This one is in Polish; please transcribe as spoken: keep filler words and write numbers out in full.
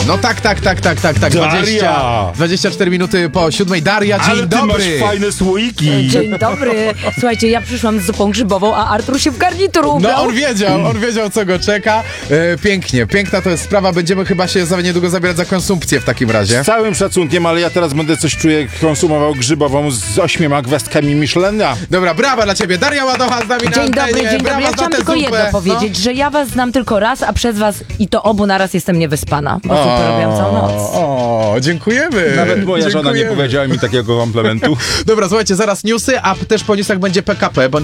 No tak, tak, tak, tak, tak, tak. Daria! dwadzieścia, dwadzieścia cztery minuty po siódmej. Daria, dzień Ale ty dobry. masz fajne słoiki. Dzień dobry. Słuchajcie, ja przyszłam z zupą grzybową, a Artur się w garnitur No ubrał. on wiedział, on wiedział co go czeka. E, pięknie, piękna to jest sprawa. Będziemy chyba się za niedługo zabierać za konsumpcję w takim razie. Z całym szacunkiem, ale ja teraz będę coś czuję konsumował grzybową z ośmioma gwiazdkami Michelina. Dobra, brawa dla ciebie. Daria Ładocha z nami na Dzień dobry, antenie. dzień Brawa dobry. Ja za chciałam tę tylko zupę. jedno powiedzieć, że ja was znam tylko raz, a przez was i to obu naraz jestem niewyspana. Bo super robiłam całą noc. O, dziękujemy. Nawet moja żona nie Dziękujemy. powiedziała mi takiego komplementu. Dobra, słuchajcie, zaraz newsy, a też po newsach będzie P K P, bo